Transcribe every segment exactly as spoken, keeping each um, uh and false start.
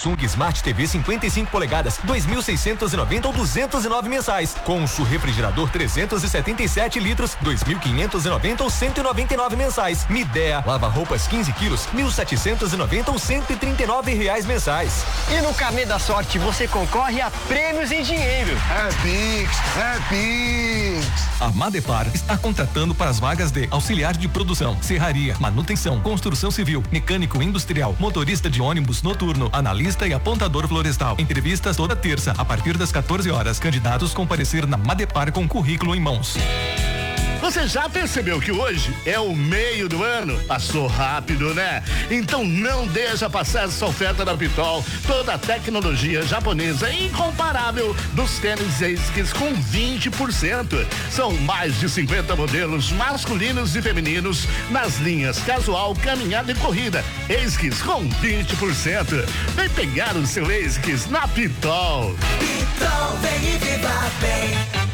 Samsung Smart T V cinquenta e cinco polegadas, dois mil seiscentos e noventa ou duzentos e nove mensais. Consul refrigerador trezentos e setenta e sete litros, dois mil quinhentos e noventa ou cento e noventa e nove mensais. Midea lava-roupas quinze quilos, mil setecentos e noventa ou cento e trinta e nove reais mensais. E no Carnê da Sorte você concorre a prêmios em dinheiro. É Pix, é Pix. A Madepar está contratando para as vagas de auxiliar de produção, serraria, manutenção, construção civil, mecânico industrial, motorista de ônibus noturno, analista e apontador florestal. Entrevistas toda terça, a partir das quatorze horas. Candidatos comparecer na Madepar com currículo em mãos. Você já percebeu que hoje é o meio do ano? Passou rápido, né? Então não deixa passar essa oferta da Pitol. Toda a tecnologia japonesa incomparável dos tênis ASICS com vinte por cento. São mais de cinquenta modelos masculinos e femininos nas linhas casual, caminhada e corrida. ASICS com vinte por cento. Vem pegar o seu ASICS na Pitol. Pitol, vem e viva bem.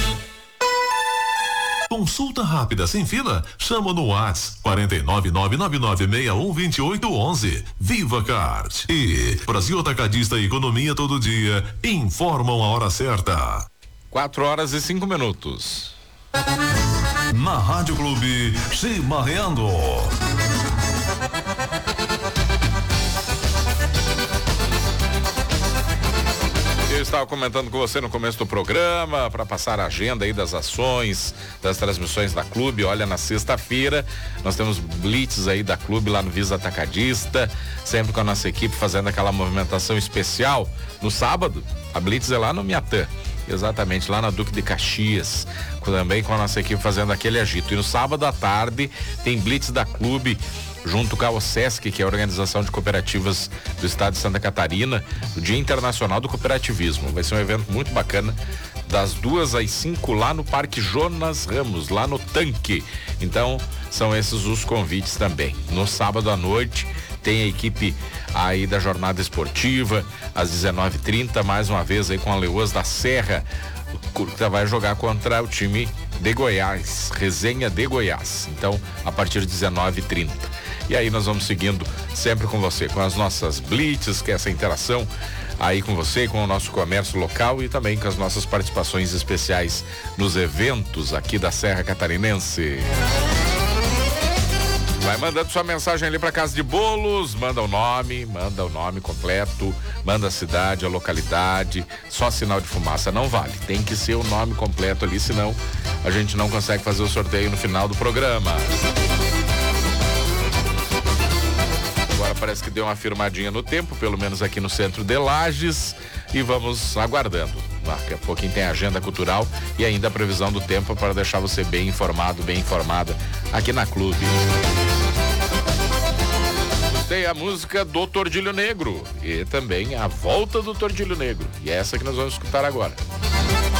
Consulta rápida sem fila? Chama no WhatsApp quatro nove nove nove nove seis um dois oito um um. Viva Card e Brasil Atacadista Economia Todo Dia informam a hora certa. Quatro horas e cinco minutos. Na Rádio Clube, Chimarreando. Eu estava comentando com você no começo do programa, para passar a agenda aí das ações, das transmissões da Clube. Olha, na sexta-feira nós temos blitz aí da Clube lá no Visa Atacadista, sempre com a nossa equipe fazendo aquela movimentação especial. No sábado, a blitz é lá no Miatã, exatamente, lá na Duque de Caxias, também com a nossa equipe fazendo aquele agito. E no sábado à tarde tem blitz da Clube junto com a OSESC, que é a Organização de Cooperativas do Estado de Santa Catarina, o Dia Internacional do Cooperativismo. Vai ser um evento muito bacana, das duas às cinco lá no Parque Jonas Ramos, lá no Tanque. Então, são esses os convites também. No sábado à noite tem a equipe aí da jornada esportiva, às dezenove e trinta, mais uma vez aí com a Leoas da Serra, que vai jogar contra o time de Goiás, Resenha de Goiás. Então, a partir de dezenove e trinta. E aí nós vamos seguindo sempre com você, com as nossas blitz, que é essa interação aí com você, com o nosso comércio local e também com as nossas participações especiais nos eventos aqui da Serra Catarinense. Vai mandando sua mensagem ali para Casa de Bolos, manda o nome, manda o nome completo, manda a cidade, a localidade, só sinal de fumaça não vale, tem que ser o nome completo ali, senão a gente não consegue fazer o sorteio no final do programa. Agora parece que deu uma firmadinha no tempo, pelo menos aqui no centro de Lages, e vamos aguardando. Daqui a pouquinho tem a agenda cultural e ainda a previsão do tempo para deixar você bem informado, bem informada aqui na Clube. Tem a música do Tordilho Negro e também a volta do Tordilho Negro. E é essa que nós vamos escutar agora.